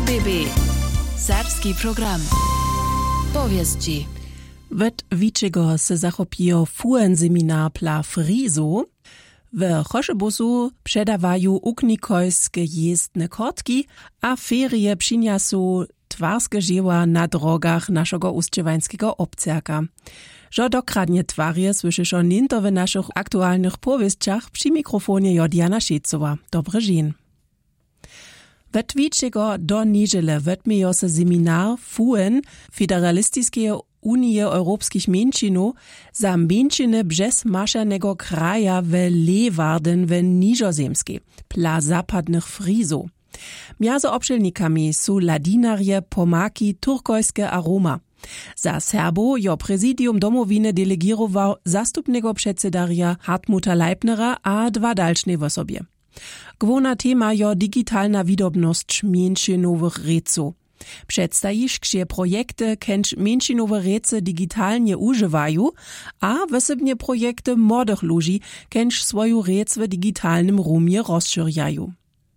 RBB Serbski program. Powieści. Wet wiczego se zachopiło fuен seminar pla frizo. W Choszebusu przedawają uknikojskie jezdne kotki, a ferie przyniosą twarskie dzieła na drogach naszego ustrywańskiego obcerka. Że dokradnie twarje słyszysz ninto w naszych aktualnych powieściach przy mikrofonie Jodiana Szejcowa. Dobry dzień. Wet wiczego do niedziele wetmiejo se seminar FUEN, Federalistiskie Unie Europskich Mieńczynów, za mieńczyny brzezmaszernego kraja w Leeuwarden w Niżozemskiej, pla zapadnych Frizów. Między obszelnikami są ladinarie, pomaki, turkojskie a Roma. Za Serbo jo prezydium domowiny delegirował zastupnego przedsedaria Hartmuta Leibnera a dwa dalszne w osobie. Główna tema jo digitalna widobność mieńczynowych reców. Przedstawisz, gdzie projekty kęć mieńczynowe rece digitalnie używają, a wysybnie projekty młodych ludzi kęć swoją rec w digitalnym rumie rozszerzają.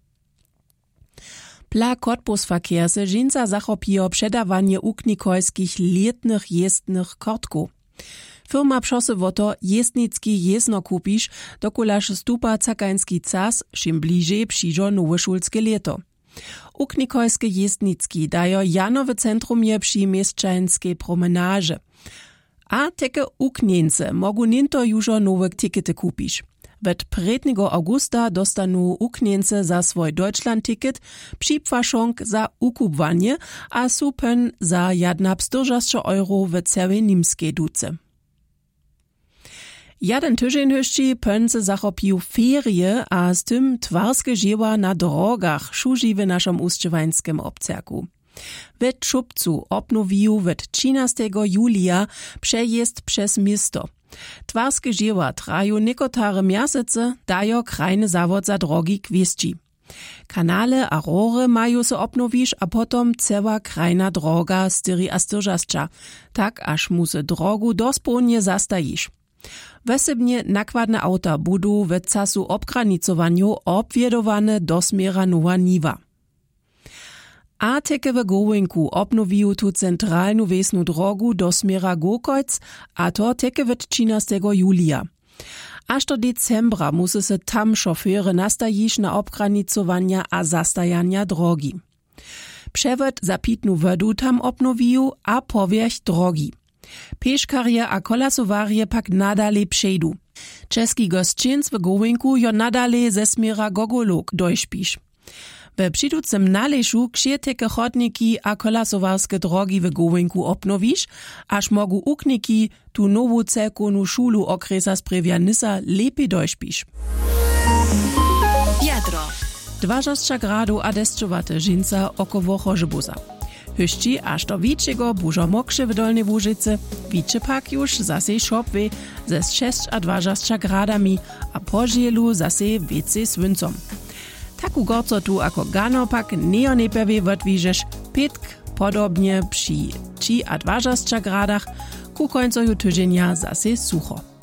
Pla Cottbus-Verkehr se dżinca zachopiło przedawanie uknikojskich letnych jezdnych kortków. Firma przosy woto jezdnicki jezdno kupisz, dokulaż stupa cakański cas, czym bliżej przyjdzie nowe szulskie leto. Uknikojskie jezdnicki dają janowe centrumie przy mieszczańskiej promenarze. A teke uknience mogą ninto już nowe tikety kupić. Wet 3. augusta dostanu uknience za swój Deutschland-ticket, przypłaszonk za ukupwanie, a supen za 140 euro w całej niemskiej duce. Jeden tydzień jeszcze pędze zachopił ferie, a z tym twarskie dzieła na drogach szuży w naszym ustrywańskim obcerku. W Czubcu obnowił w 13 julia przejazd przez miasto. Twarskie dzieła trwają niekotare miesiące, dają krajny zawód za drogi kwestii. Kanale a rory mają se obnowić, a potom cała krajna droga styri a styrżascza, tak aż mu se drogu dospełnie zastajisz. Wesebnie nakładne auta budu w casu obgranicowaniu obwiedowane do smiera Nowa Niwa. A teke w Gołęku obnowił tu centralnu wiesnu drogu do smiera Gokojc, a to teke w 13 julia. Aż do decembra musi se tam szofery nastajić na obgranicowania a zastajania drogi. Przewód za pitnu wodu tam obnowił, a powierzch drogi. Peškarje a kolasowarje pak nadale przejdu. Czeski gosčinc w Gołęku jo nadale ze smiera Gogolok dojśpisz. W przyducym naleszu ksieteke chodniki a kolasowarskie drogi w Gołęku obnowisz, aż mogu ukniki tu nową celkowną szulu okresa sprewia lepiej dojśpisz. Wiadro. 20 gradów a deszczowate dżinca około Choszebusa. Hyszci aż do wiczego bużo mokrzy w Dolnej Łużycy, wicze pak już zase szopwy ze 6 a 20 gradami, a po žielu zase wiece swyncom. Taku gorcotu ako gano pak neonepewie wodwiżesz, pitk podobnie przy 3 a 20 gradach, ku końcu tydzienia zase sucho.